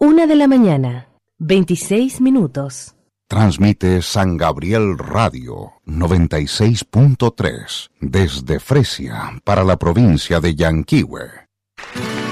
1:00 a.m, 26 minutos. Transmite San Gabriel Radio 96.3 desde Fresia para la provincia de Yanquihue.